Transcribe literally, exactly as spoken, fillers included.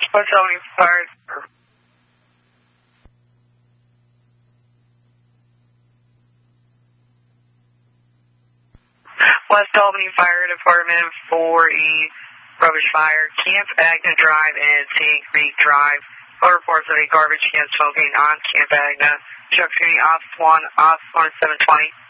West Albany Fire. West Albany Fire Department, four E, rubbish fire, Camp Agna Drive and Sand Creek Drive. No reports of a garbage can smoking on Camp Agna. Truck three, Ops one, Ops one seven twenty.